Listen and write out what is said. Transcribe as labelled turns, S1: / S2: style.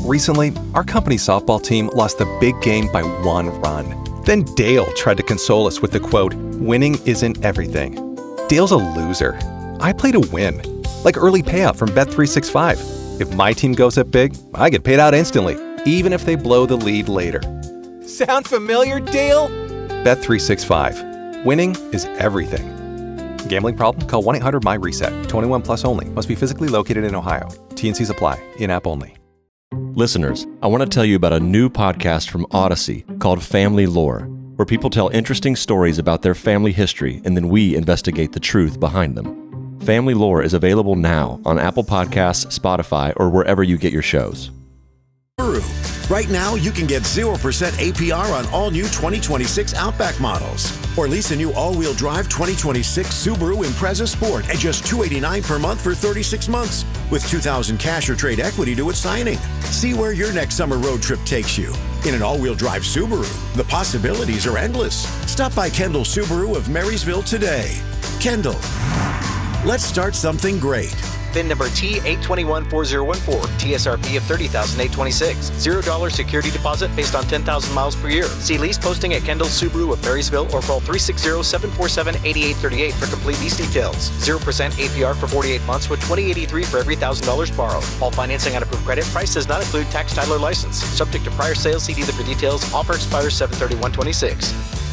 S1: Recently, our company's softball team lost the big game by 1 run. Then Dale tried to console us with the quote, "Winning isn't everything." Dale's a loser. I play to win. Like early payout from Bet365. If my team goes up big, I get paid out instantly, even if they blow the lead later. Sound familiar, Dale? Bet365. Winning is everything. Gambling problem? Call 1-800-MY-RESET. 21 plus only. Must be physically located in Ohio. T&Cs apply. In-app only.
S2: Listeners, I want to tell you about a new podcast from Odyssey called Family Lore, where people tell interesting stories about their family history and then we investigate the truth behind them. Family Lore is available now on Apple Podcasts, Spotify, or wherever you get your shows.
S3: Right now, you can get 0% APR on all new 2026 Outback models. Or lease a new all-wheel drive 2026 Subaru Impreza Sport at just $289 per month for 36 months, with $2,000 cash or trade equity to its signing. See where your next summer road trip takes you. In an all-wheel drive Subaru, the possibilities are endless. Stop by Kendall Subaru of Marysville today. Kendall, let's start something great.
S4: VIN number T8214014, TSRP of $30,826. $0 security deposit based on 10,000 miles per year. See lease posting at Kendall Subaru of Marysville or call 360-747-8838 for complete lease details. 0% APR for 48 months with $20.83 for every $1,000 borrowed. All financing on approved credit. Price does not include tax, title, or license. Subject to prior sales. See dealer for details. Offer expires 7/31/26.